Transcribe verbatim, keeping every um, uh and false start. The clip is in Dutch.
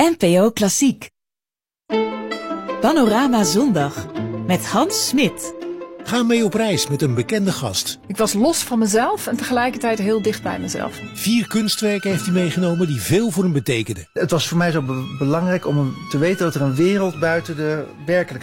N P O Klassiek. Panorama Zondag met Hans Smit. Ga mee op reis met een bekende gast. Ik was los van mezelf en tegelijkertijd heel dicht bij mezelf. Vier kunstwerken heeft hij meegenomen die veel voor hem betekenden. Het was voor mij zo be- belangrijk om te weten dat er een wereld buiten de werkelijkheid